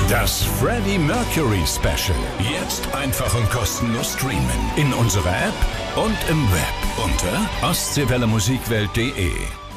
Das Freddie Mercury Special. Jetzt einfach und kostenlos streamen. In unserer App und im Web unter ostseewellemusikwelt.de.